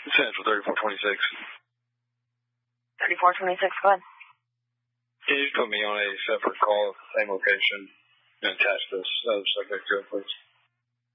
Central 3426. 3426, go ahead. Can you just put me on a separate call at the same location and attach this other subject to it, please?